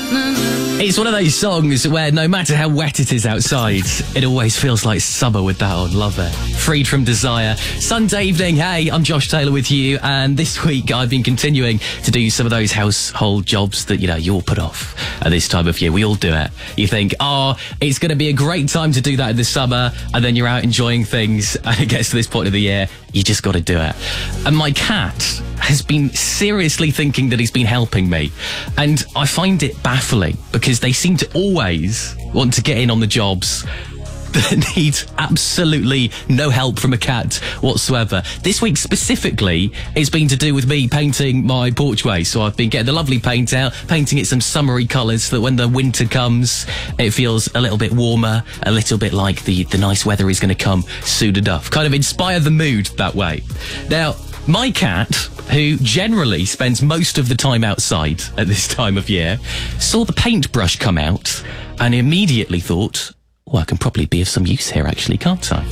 It's one of those songs where no matter how wet it is outside, it always feels like summer with that on. Love it. Freed from Desire. Sunday evening. Hey, I'm Josh Taylor with you. And this week I've been continuing to do some of those household jobs that, you all put off at this time of year. We all do it. You think, it's going to be a great time to do that in the summer. And then you're out enjoying things. And it gets to this point of the year, you just got to do it. And my cat has been seriously thinking that he's been helping me. And I find it baffling because they seem to always want to get in on the jobs that need absolutely no help from a cat whatsoever. This week specifically, it's been to do with me painting my porchway. So I've been getting the lovely paint out, painting it some summery colours so that when the winter comes, it feels a little bit warmer, a little bit like the nice weather is going to come soon enough. Kind of inspire the mood that way. Now, my cat, who generally spends most of the time outside at this time of year, saw the paintbrush come out and immediately thought, I can probably be of some use here actually, can't I?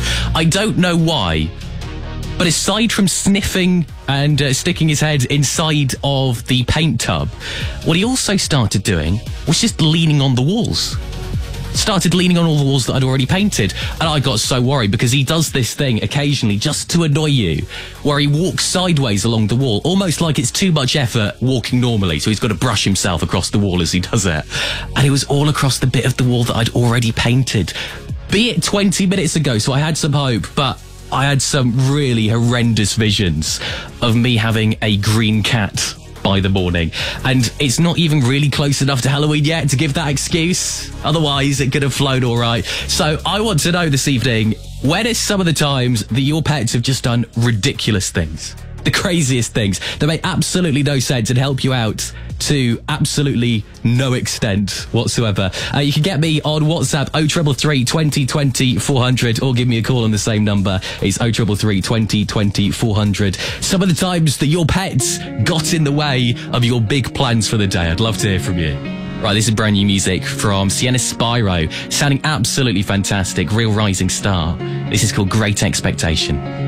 I don't know why, but aside from sniffing and sticking his head inside of the paint tub, what he also started doing was just leaning on the walls. Started leaning on all the walls that I'd already painted. And I got so worried because he does this thing occasionally just to annoy you, where he walks sideways along the wall, almost like it's too much effort walking normally. So he's got to brush himself across the wall as he does it. And it was all across the bit of the wall that I'd already painted. Be it 20 minutes ago, so I had some hope, but I had some really horrendous visions of me having a green cat by the morning, and it's not even really close enough to Halloween yet to give that excuse. Otherwise it could have flown all right. So I want to know this evening, when is some of the times that your pets have just done ridiculous things, the craziest things that make absolutely no sense and help you out to absolutely no extent whatsoever? You can get me on WhatsApp 0333 20 20 400 or give me a call on the same number. It's 0333 20 20 400. Some of the times that your pets got in the way of your big plans for the day. I'd love to hear from you. Right, this is brand new music from Sienna Spyro, sounding absolutely fantastic. Real rising star. This is called Great Expectation.